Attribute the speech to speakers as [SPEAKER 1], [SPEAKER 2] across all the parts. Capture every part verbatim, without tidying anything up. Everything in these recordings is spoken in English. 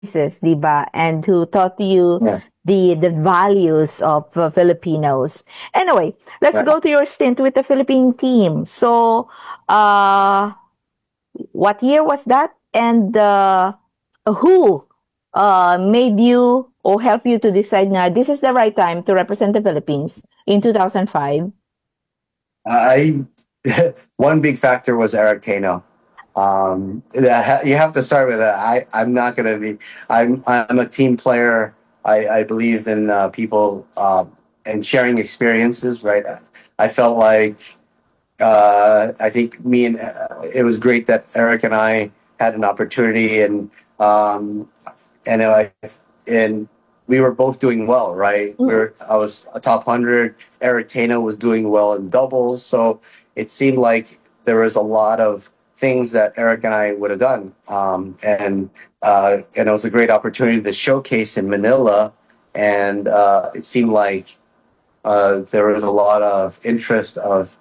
[SPEAKER 1] diba? And who taught you
[SPEAKER 2] Yeah.
[SPEAKER 1] the the values of uh, Filipinos. Anyway, let's
[SPEAKER 2] Right.
[SPEAKER 1] go to your stint with the Philippine team. So, uh, what year was that? And uh, who uh, made you or help you to decide now this is the right time to represent the Philippines in two thousand five?
[SPEAKER 2] I one big factor was Eric Tano. Um, that- you have to start with that. I I'm not going to be. I'm I'm a team player. I, I believe in uh, people um, and sharing experiences. Right. I felt like uh, I think me and uh, it was great that Eric and I had an opportunity, and um, and I and we were both doing well, right? We
[SPEAKER 1] Mm.
[SPEAKER 2] were I was a top hundred. Eric Tana was doing well in doubles, so it seemed like there was a lot of things that Eric and I would have done, um, and uh, and it was a great opportunity to showcase in Manila, and uh, it seemed like uh, there was a lot of interest of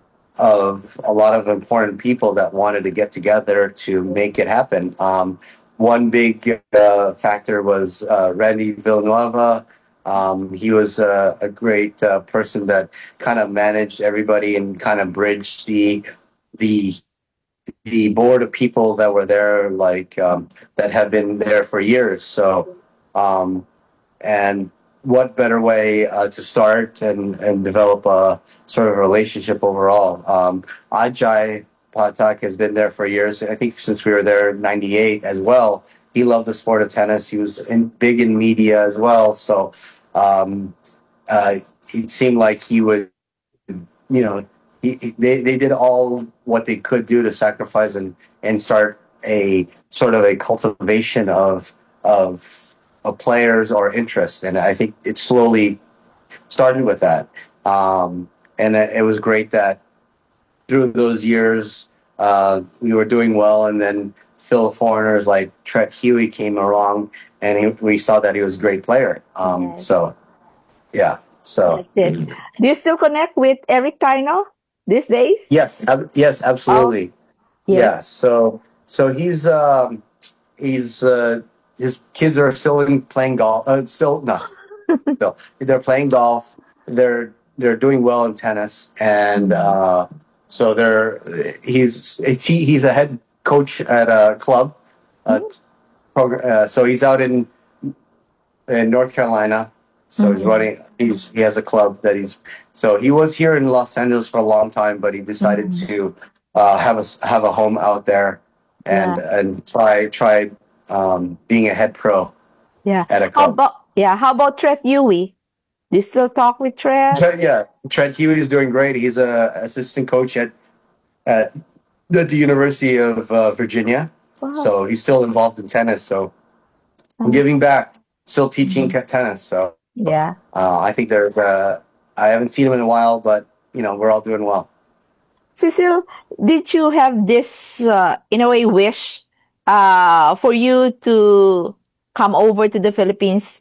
[SPEAKER 2] of a lot of important people that wanted to get together to make it happen. Um, one big uh, factor was uh, Randy Villanueva. Um, he was uh, a great uh, person that kind of managed everybody and kind of bridged the the the board of people that were there, like um, that have been there for years. So um, and what better way uh, to start and, and develop a sort of relationship overall? Um, Ajay Patak has been there for years. I think since we were there in ninety-eight as well. He loved the sport of tennis. He was in, big in media as well. So um, uh, it seemed like he would, you know, he, he- they, they did all what they could do to sacrifice and, and start a sort of a cultivation of, of, of players or interest. And I think it slowly started with that. Um, and it, it was great that through those years, uh, we were doing well. And then Phil foreigners like Trent Huey came along and he, we saw that he was a great player. Um,
[SPEAKER 1] Yes,
[SPEAKER 2] so, yeah. So,
[SPEAKER 1] that's it. Do you still connect with Eric Tino these days?
[SPEAKER 2] yes, ab- yes,
[SPEAKER 1] Oh,
[SPEAKER 2] absolutely.
[SPEAKER 1] yes.
[SPEAKER 2] Yeah, so so he's um he's uh his kids are still in playing golf. Uh, still no, still they're playing golf. They're they're doing well in tennis, and
[SPEAKER 1] Mhm.
[SPEAKER 2] uh, so they're he's he, he's a head coach at a club. Uh,
[SPEAKER 1] Mm.
[SPEAKER 2] program, uh, so he's out in in North Carolina. So he's
[SPEAKER 1] Mhm.
[SPEAKER 2] running. He's he has a club that he's. So he was here in Los Angeles for a long time, but he decided
[SPEAKER 1] Mhm.
[SPEAKER 2] to uh, have a have a home out there
[SPEAKER 1] Yeah,
[SPEAKER 2] and and try try um, being a head pro
[SPEAKER 1] yeah.
[SPEAKER 2] at a
[SPEAKER 1] How
[SPEAKER 2] club.
[SPEAKER 1] about yeah? How about Tret Yui? Do you still talk with Tret?
[SPEAKER 2] Trent, yeah, Trent Huey is doing great. He's a assistant coach at at the, the University of uh, Virginia.
[SPEAKER 1] Wow.
[SPEAKER 2] So he's still involved in tennis. So I'm
[SPEAKER 1] Nice.
[SPEAKER 2] giving back, still teaching
[SPEAKER 1] Mhm.
[SPEAKER 2] ca- tennis. So
[SPEAKER 1] Yeah.
[SPEAKER 2] uh, I think there's uh, I haven't seen him in a while, but you know we're all doing well.
[SPEAKER 1] Cecil, did you have this, uh, in a way, wish uh, for you to come over to the Philippines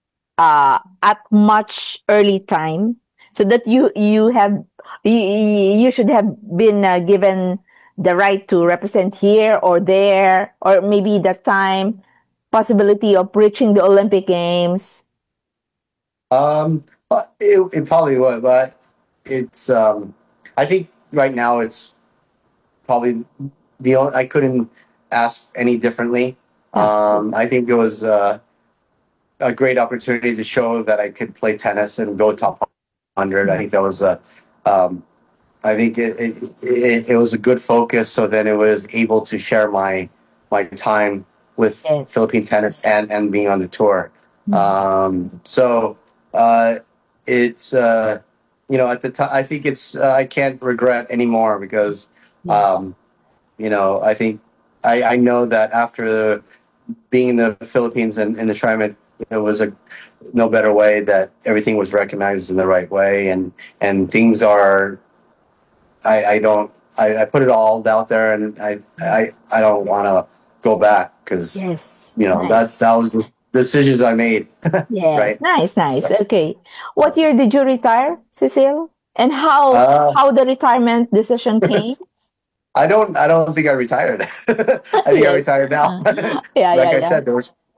[SPEAKER 1] uh, at much early time, so that you you have you, you should have been uh, given the right to represent here or there, or maybe that time possibility of reaching the Olympic Games?
[SPEAKER 2] Um, but it, it probably would, but it's um, I think right now it's probably the only, I couldn't ask any differently.
[SPEAKER 1] Yeah.
[SPEAKER 2] Um, I think it was uh, a great opportunity to show that I could play tennis and go top one hundred. I think that was a um, I think it, it, it, it was a good focus. So then it was able to share my my time with
[SPEAKER 1] Yes.
[SPEAKER 2] Philippine tennis and and being on the tour.
[SPEAKER 1] Mm.
[SPEAKER 2] Um, so uh, it's uh, you know at the time I think it's uh, I can't regret anymore because
[SPEAKER 1] Yeah.
[SPEAKER 2] um, you know I think I, I know that after the, being in the Philippines and in the tournament, it was a no better way that everything was recognized in the right way and and things are I, I don't. I, I put it all out there, and I I, I don't want to go back because
[SPEAKER 1] Yes.
[SPEAKER 2] you know
[SPEAKER 1] Nice.
[SPEAKER 2] that's that was the decisions I made,
[SPEAKER 1] Yes,
[SPEAKER 2] right?
[SPEAKER 1] nice, nice.
[SPEAKER 2] So
[SPEAKER 1] Okay. What year did you retire, Cecile? And how
[SPEAKER 2] uh,
[SPEAKER 1] how the retirement decision came?
[SPEAKER 2] I don't I don't think I retired. I think I
[SPEAKER 1] Yes.
[SPEAKER 2] retired now.
[SPEAKER 1] Uh, yeah,
[SPEAKER 2] Like
[SPEAKER 1] yeah,
[SPEAKER 2] I
[SPEAKER 1] yeah.
[SPEAKER 2] said, there was